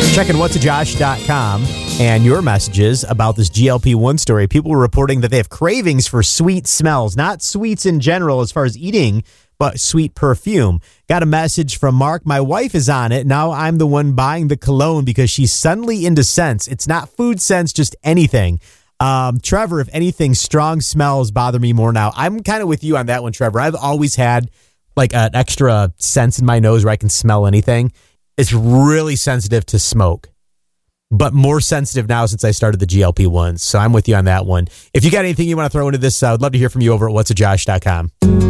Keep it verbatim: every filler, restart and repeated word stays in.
Checking what's a josh dot com and your messages about this G L P one story. People were reporting that they have cravings for sweet smells, not sweets in general as far as eating, but sweet perfume. Got a message from Mark. My wife is on it. Now I'm the one buying the cologne because she's suddenly into scents. It's not food scents, just anything. Um, Trevor, if anything, strong smells bother me more now. I'm kind of with you on that one, Trevor. I've always had like an extra sense in my nose where I can smell anything. It's really sensitive to smoke, but more sensitive now since I started the G L P ones. So I'm with you on that one. If you got anything you want to throw into this, I would love to hear from you over at what's a josh dot com.